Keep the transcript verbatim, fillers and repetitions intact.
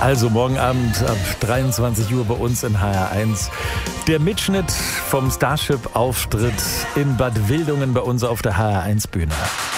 Also morgen Abend ab dreiundzwanzig Uhr bei uns in H R eins. Der Mitschnitt vom Starship-Auftritt in Bad Wildungen bei uns auf der H R eins Bühne.